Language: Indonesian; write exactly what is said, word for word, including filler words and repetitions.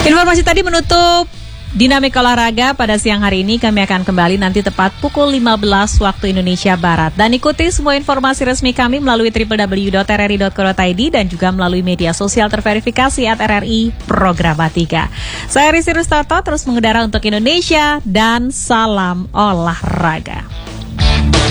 Informasi tadi menutup Dinamika Olahraga pada siang hari ini. Kami akan kembali nanti tepat pukul lima belas waktu Indonesia Barat. Dan ikuti semua informasi resmi kami melalui w w w dot r r i dot co dot i d dan juga melalui media sosial terverifikasi at R R I Programa tiga. Saya Risi Rustato, terus mengudara untuk Indonesia dan salam olahraga.